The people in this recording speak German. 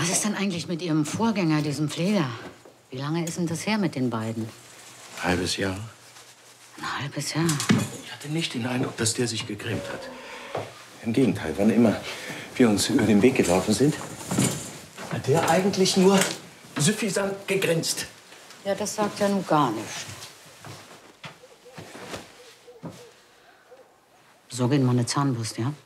Was ist denn eigentlich mit Ihrem Vorgänger, diesem Pfleger? Wie lange ist denn das her mit den beiden? Halbes Jahr. Ein halbes Jahr? Ich hatte nicht den Eindruck, dass der sich gegrämt hat. Im Gegenteil, wann immer wir uns über den Weg gelaufen sind, hat der eigentlich nur suffisant gegrinst. Ja, das sagt ja nun gar nichts. So geht meine Zahnbürste, ja?